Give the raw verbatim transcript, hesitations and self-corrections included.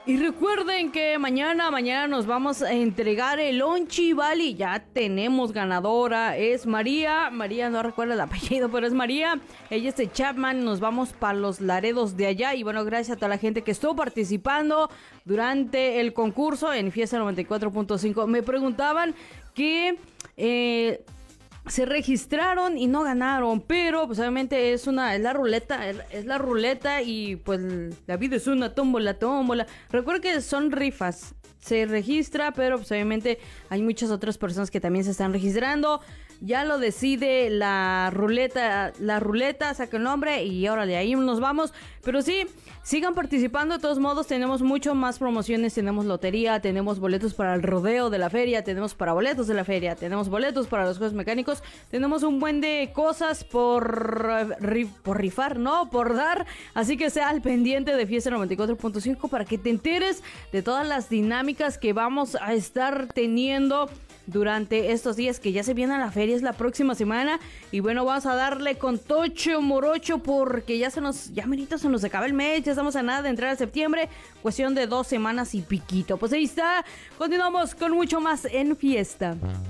Y recuerden que mañana, mañana nos vamos a entregar el Onchi Valley. Ya tenemos ganadora, es María. María, no recuerdo el apellido, pero es María. Ella es de Chapman, nos vamos para los Laredos de allá. Y bueno, gracias a toda la gente que estuvo participando durante el concurso en Fiesta noventa y cuatro punto cinco. Me preguntaban que... Eh, se registraron y no ganaron, pero pues obviamente es una, es la ruleta, es la ruleta y pues la vida es una tómbola, tómbola. Recuerda que son rifas, se registra, pero pues obviamente hay muchas otras personas que también se están registrando. Ya lo decide la ruleta, la ruleta saca el nombre y ahora de ahí nos vamos. Pero sí, sigan participando, de todos modos tenemos mucho más promociones, tenemos lotería, tenemos boletos para el rodeo de la feria, tenemos para boletos de la feria, tenemos boletos para los juegos mecánicos, tenemos un buen de cosas por, por rifar, ¿no? Por dar, así que sea al pendiente de Fiesta noventa y cuatro punto cinco para que te enteres de todas las dinámicas que vamos a estar teniendo durante estos días que ya se viene a la feria, es la próxima semana. Y bueno, vamos a darle con tocho morocho porque ya se nos, ya merito se nos acaba el mes, ya estamos a nada de entrar a septiembre, cuestión de dos semanas y piquito. Pues ahí está, continuamos con mucho más en Fiesta.